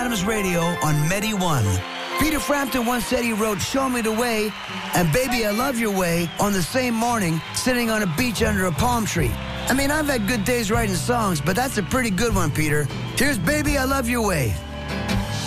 Adams Radio on Medi 1. Peter Frampton once said he wrote Show Me the Way and Baby I Love Your Way on the same morning, sitting on a beach under a palm tree. I mean, I've had good days writing songs, but that's a pretty good one, Peter. Here's Baby I Love Your Way.